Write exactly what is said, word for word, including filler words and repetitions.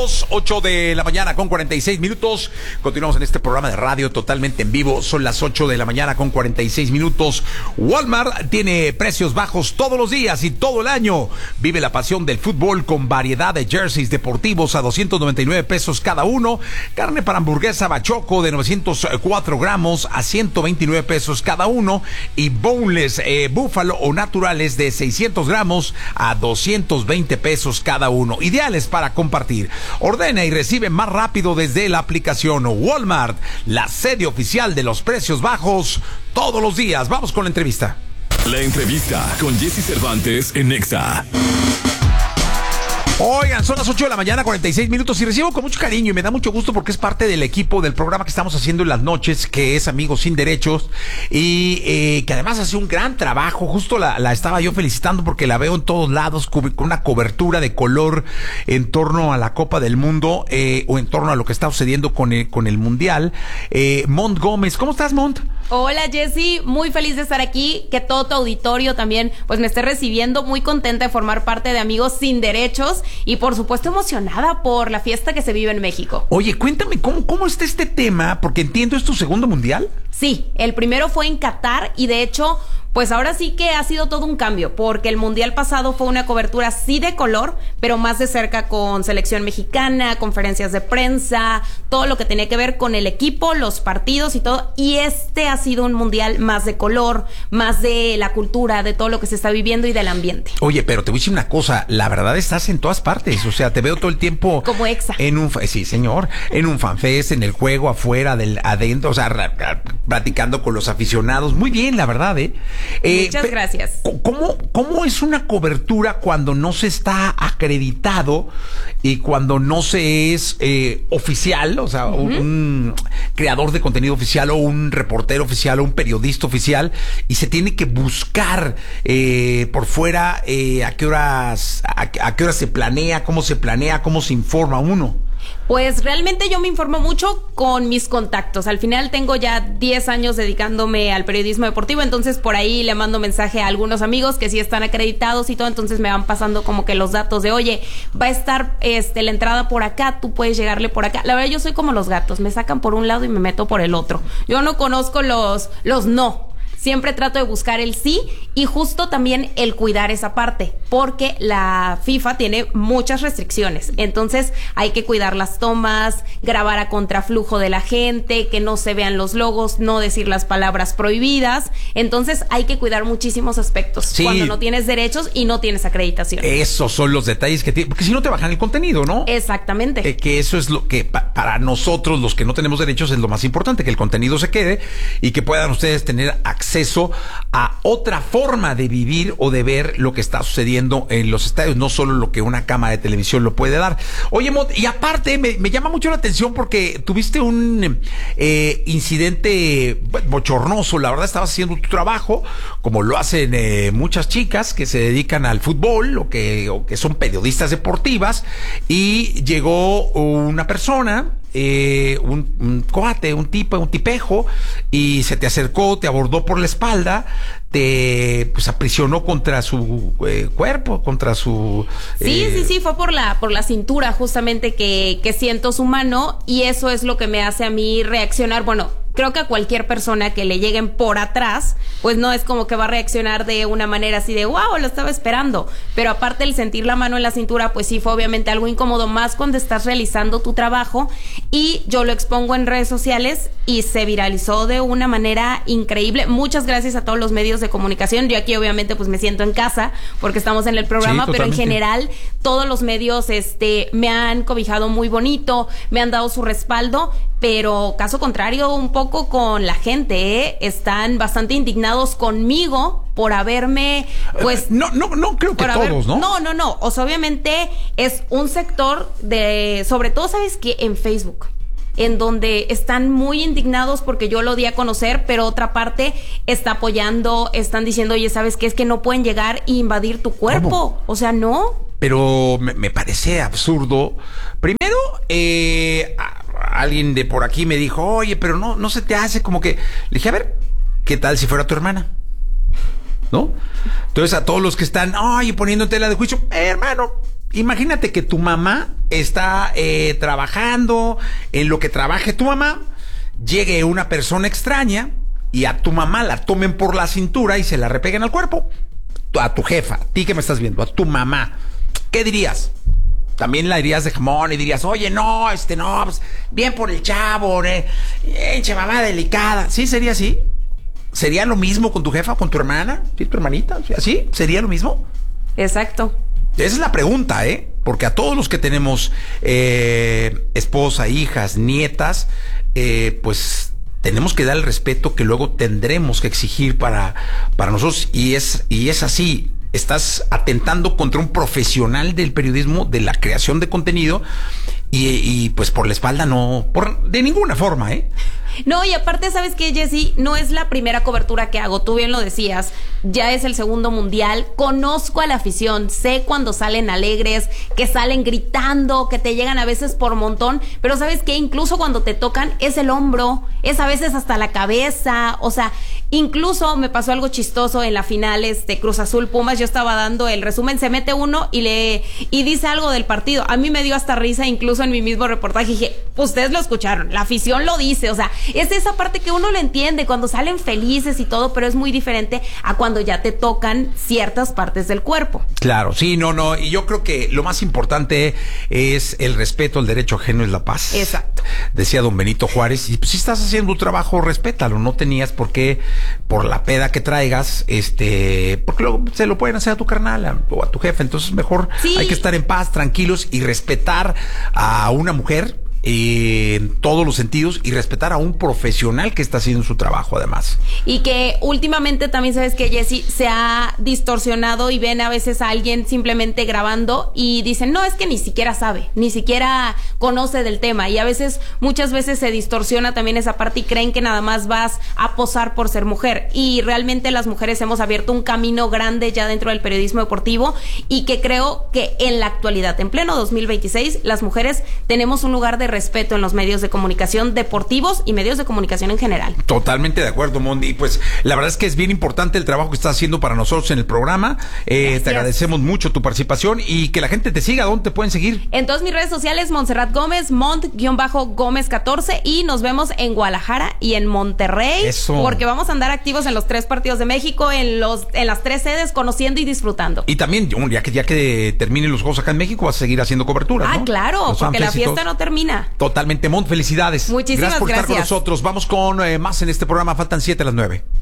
ocho de la mañana con cuarenta y seis minutos. Continuamos en este programa de radio totalmente en vivo. Son las ocho de la mañana con cuarenta y seis minutos. Walmart tiene precios bajos todos los días y todo el año. Vive la pasión del fútbol con variedad de jerseys deportivos a doscientos noventa y nueve pesos cada uno. Carne para hamburguesa bachoco de novecientos cuatro gramos a ciento veintinueve pesos cada uno. Y boneless eh, búfalo o naturales de seiscientos gramos a doscientos veinte pesos cada uno. Ideales para compartir. Ordena y recibe más rápido desde la aplicación Walmart, la sede oficial de los precios bajos todos los días. Vamos con la entrevista. La entrevista con Jesse Cervantes en Nexa. Oigan, son las ocho de la mañana, cuarenta y seis minutos, y recibo con mucho cariño y me da mucho gusto porque es parte del equipo del programa que estamos haciendo en las noches, que es Amigos Sin Derechos, y eh, que además hace un gran trabajo. Justo la, la estaba yo felicitando porque la veo en todos lados con una cobertura de color en torno a la Copa del Mundo, eh, o en torno a lo que está sucediendo con el, con el Mundial. Eh, Mont Gómez, ¿cómo estás, Mont? Hola, Jessy, muy feliz de estar aquí, que todo tu auditorio también pues me esté recibiendo, muy contenta de formar parte de Amigos Sin Derechos y por supuesto emocionada por la fiesta que se vive en México. Oye, cuéntame, ¿cómo, cómo está este tema? Porque entiendo, ¿es tu segundo mundial? Sí, el primero fue en Qatar y de hecho, pues ahora sí que ha sido todo un cambio, porque el mundial pasado fue una cobertura sí de color, pero más de cerca con selección mexicana, conferencias de prensa, todo lo que tenía que ver con el equipo, los partidos y todo, y este ha sido un mundial más de color, más de la cultura, de todo lo que se está viviendo y del ambiente. Oye, pero te voy a decir una cosa, la verdad estás en todas partes, o sea, te veo todo el tiempo como exa. En un, sí, señor, en un fanfest, en el juego, afuera, del adentro, o sea, platicando con los aficionados, muy bien, la verdad, ¿eh? Eh, Muchas gracias. ¿cómo, ¿Cómo es una cobertura cuando no se está acreditado y cuando no se es eh, oficial, o sea, uh-huh. un, un creador de contenido oficial o un reportero oficial o un periodista oficial, y se tiene que buscar eh, por fuera eh, a qué horas a, a qué horas se planea, cómo se planea, cómo se informa uno? Pues realmente yo me informo mucho con mis contactos. Al final tengo ya diez años dedicándome al periodismo deportivo, entonces por ahí le mando mensaje a algunos amigos que sí están acreditados y todo, entonces me van pasando como que los datos de, oye, va a estar este la entrada por acá, tú puedes llegarle por acá. La verdad yo soy como los gatos, me sacan por un lado y me meto por el otro. Yo no conozco los, los no. Siempre trato de buscar el sí y justo también el cuidar esa parte, porque la FIFA tiene muchas restricciones, entonces hay que cuidar las tomas, grabar a contraflujo de la gente, que no se vean los logos, no decir las palabras prohibidas, entonces hay que cuidar muchísimos aspectos sí. Cuando no tienes derechos y no tienes acreditación. Esos son los detalles que tiene, porque si no te bajan el contenido, ¿no? Exactamente. Eh, que eso es lo que pa- para nosotros los que no tenemos derechos es lo más importante, que el contenido se quede y que puedan ustedes tener acceso acceso a otra forma de vivir o de ver lo que está sucediendo en los estadios, no solo lo que una cámara de televisión lo puede dar. Oye, Mont, y aparte me, me llama mucho la atención porque tuviste un eh, incidente bochornoso, la verdad estabas haciendo tu trabajo, como lo hacen eh, muchas chicas que se dedican al fútbol o que, o que son periodistas deportivas, y llegó una persona, Eh, un, un coate, un tipo, un tipejo, y se te acercó, te abordó por la espalda, te pues aprisionó contra su eh, cuerpo, contra su sí, eh... sí, sí, fue por la por la cintura justamente que, que siento su mano, y eso es lo que me hace a mí reaccionar. Bueno, creo que a cualquier persona que le lleguen por atrás, pues no es como que va a reaccionar de una manera así de wow, lo estaba esperando, pero aparte el sentir la mano en la cintura, pues sí fue obviamente algo incómodo, más cuando estás realizando tu trabajo, y yo lo expongo en redes sociales y se viralizó de una manera increíble. Muchas gracias a todos los medios de comunicación. Yo aquí obviamente pues me siento en casa porque estamos en el programa, sí, pero en general todos los medios este me han cobijado muy bonito, me han dado su respaldo, pero caso contrario un poco con la gente, ¿eh? Están bastante indignados conmigo por haberme, pues... No, no, no creo que haber, todos, ¿no? No, no, no. O sea, obviamente es un sector de... Sobre todo, ¿sabes qué? En Facebook, en donde están muy indignados porque yo lo di a conocer, pero otra parte está apoyando, están diciendo, oye, ¿sabes qué? Es que no pueden llegar e invadir tu cuerpo. ¿Cómo? O sea, no. Pero me, me parece absurdo. Primero, eh... alguien de por aquí me dijo, oye, pero no, no se te hace como que... Le dije, a ver, ¿qué tal si fuera tu hermana? ¿No? Entonces a todos los que están, ay, poniendo en tela de juicio, eh, hermano, Imagínate que tu mamá está eh, trabajando, en lo que trabaje tu mamá, llegue una persona extraña y a tu mamá la tomen por la cintura y se la repeguen al cuerpo. A tu jefa, a ti que me estás viendo, a tu mamá. ¿Qué dirías? También la dirías de jamón y dirías, oye, no, este no, pues, bien por el chavo, eh, eh, mamá delicada. ¿Sí sería así? ¿Sería lo mismo con tu jefa, con tu hermana? ¿Sí, tu hermanita? ¿Sí? ¿Sería lo mismo? Exacto. Esa es la pregunta, ¿eh? Porque a todos los que tenemos eh, esposa, hijas, nietas, eh, pues tenemos que dar el respeto que luego tendremos que exigir para, para nosotros. Y es, y es así. Estás atentando contra un profesional del periodismo, de la creación de contenido, y, y pues por la espalda no, por de ninguna forma, ¿eh? No, y aparte, ¿sabes qué, Jessy? No es la primera cobertura que hago, tú bien lo decías, ya es el segundo mundial, conozco a la afición, sé cuando salen alegres, que salen gritando, que te llegan a veces por montón, pero ¿sabes qué? Incluso cuando te tocan es el hombro, es a veces hasta la cabeza, o sea, incluso me pasó algo chistoso en la final, este Cruz Azul Pumas, yo estaba dando el resumen, se mete uno y le y dice algo del partido, a mí me dio hasta risa, incluso en mi mismo reportaje, dije, ustedes lo escucharon, la afición lo dice, o sea, es esa parte que uno lo entiende cuando salen felices y todo, pero es muy diferente a cuando ya te tocan ciertas partes del cuerpo. Claro, sí, no, no, y yo creo que lo más importante es el respeto al derecho ajeno, es la paz. Exacto. Decía don Benito Juárez, y pues, si estás haciendo tu trabajo, respétalo, no tenías por qué, por la peda que traigas, este, porque luego se lo pueden hacer a tu carnal a, o a tu jefe, entonces mejor sí. Hay que estar en paz, tranquilos y respetar a una mujer en todos los sentidos y respetar a un profesional que está haciendo su trabajo además. Y que últimamente también sabes que Jessy se ha distorsionado y ven a veces a alguien simplemente grabando y dicen, no, es que ni siquiera sabe, ni siquiera conoce del tema y a veces, muchas veces se distorsiona también esa parte y creen que nada más vas a posar por ser mujer y realmente las mujeres hemos abierto un camino grande ya dentro del periodismo deportivo y que creo que en la actualidad, en pleno dos mil veintiséis, las mujeres tenemos un lugar de respeto en los medios de comunicación deportivos y medios de comunicación en general. Totalmente de acuerdo, Mondi. Y pues la verdad es que es bien importante el trabajo que estás haciendo para nosotros en el programa. Eh, te agradecemos mucho tu participación y que la gente te siga. ¿Dónde te pueden seguir? En todas mis redes sociales, Montserrat Gómez, Mont-Gómez catorce y nos vemos en Guadalajara y en Monterrey. Eso. Porque vamos a andar activos en los tres partidos de México, en los en las tres sedes, conociendo y disfrutando. Y también, ya que ya que terminen los juegos acá en México, vas a seguir haciendo cobertura, Ah, ¿no? claro, los porque la fiesta no termina. Totalmente, Mont, felicidades. Muchísimas gracias por gracias. estar con nosotros. Vamos con eh, más en este programa. Faltan siete a las nueve.